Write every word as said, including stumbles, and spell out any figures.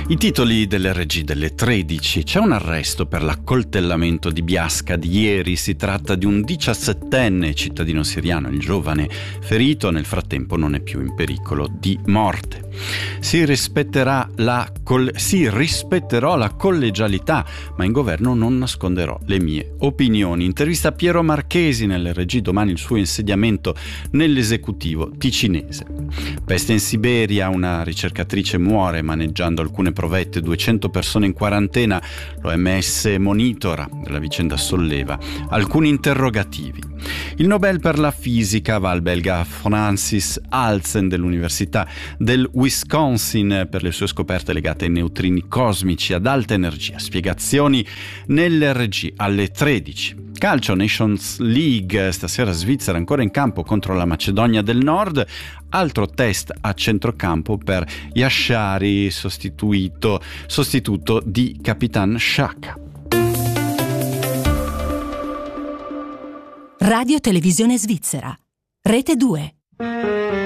I titoli delle regie delle tredici. C'è un arresto per l'accoltellamento di Biasca di ieri. Si tratta di un diciassettenne cittadino siriano. Il giovane ferito nel frattempo non è più in pericolo di morte. Si rispetterà la col- si rispetterò la collegialità, ma in governo non nasconderò le mie opinioni. Intervista a Piero Marchesi nelle regie. Domani il suo insediamento nell'esecutivo ticinese. Peste in Siberia, una ricercatrice muore maneggiando alcune provette, duecento persone in quarantena. L'O M S monitora, la vicenda solleva alcuni interrogativi. Il Nobel per la fisica va al belga Francis Halsen dell'Università del Wisconsin per le sue scoperte legate ai neutrini cosmici ad alta energia. Spiegazioni nell'R G alle tredici. Calcio, Nations League, stasera Svizzera ancora in campo contro la Macedonia del Nord. Altro test a centrocampo per Yashari, sostituito, sostituto di Capitan Xhaka. Radio Televisione Svizzera, Rete due.